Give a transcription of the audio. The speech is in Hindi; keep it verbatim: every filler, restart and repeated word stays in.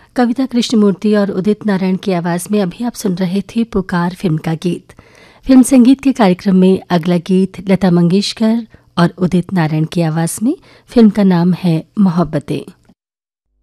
कविता कृष्णमूर्ति और उदित नारायण की आवाज़ में अभी आप सुन रहे थे पुकार फिल्म का गीत। फिल्म संगीत के कार्यक्रम में अगला गीत लता मंगेशकर और उदित नारायण की आवाज़ में। फिल्म का नाम है मोहब्बतें।